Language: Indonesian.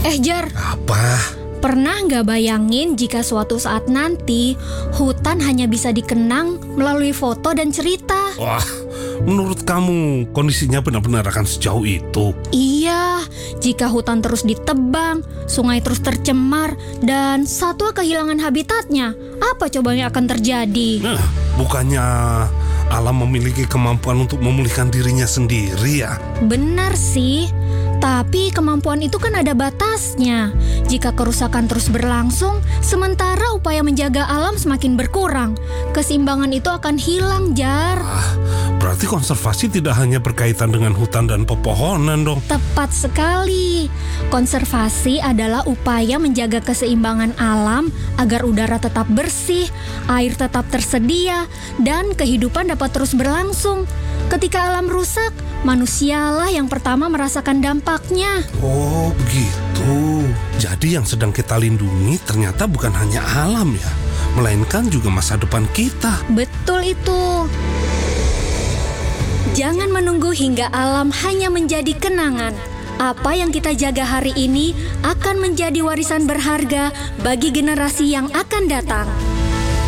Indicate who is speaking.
Speaker 1: Jar,
Speaker 2: Apa?
Speaker 1: pernah nggak bayangin jika suatu saat nanti hutan hanya bisa dikenang melalui foto dan cerita?
Speaker 2: Wah, menurut kamu kondisinya benar-benar akan sejauh itu?
Speaker 1: Iya, jika hutan terus ditebang, sungai terus tercemar, dan satwa kehilangan habitatnya, apa coba yang akan terjadi?
Speaker 2: Nah, bukannya alam memiliki kemampuan untuk memulihkan dirinya sendiri ya?
Speaker 1: Benar sih, tapi kemampuan itu kan ada batasnya. Jika kerusakan terus berlangsung, sementara upaya menjaga alam semakin berkurang, keseimbangan itu akan hilang, Jar.
Speaker 2: Berarti konservasi tidak hanya berkaitan dengan hutan dan pepohonan dong.
Speaker 1: Tepat sekali. Konservasi adalah upaya menjaga keseimbangan alam agar udara tetap bersih, air tetap tersedia, dan kehidupan dapat terus berlangsung. Ketika alam rusak, manusialah yang pertama merasakan dampaknya.
Speaker 2: Oh, begitu. Jadi yang sedang kita lindungi ternyata bukan hanya alam ya, melainkan juga masa depan kita.
Speaker 1: Betul itu. Jangan menunggu hingga alam hanya menjadi kenangan. Apa yang kita jaga hari ini akan menjadi warisan berharga bagi generasi yang akan datang.